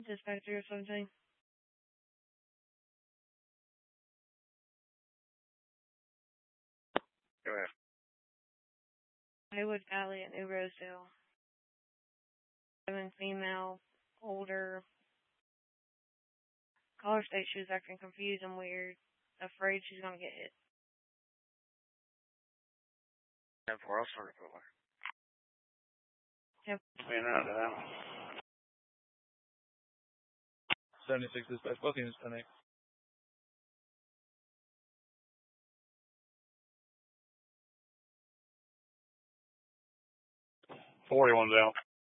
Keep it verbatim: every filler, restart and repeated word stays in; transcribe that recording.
Dispatcher or something. Go ahead. Haywood Valley at New Rosedale. Seven female, older. Caller states she was acting confused and weird, afraid she's gonna get hit. ten four, I'll start it over. Yep. Man, out of that. seventy-six dispatch, both units connect. forty-one's out.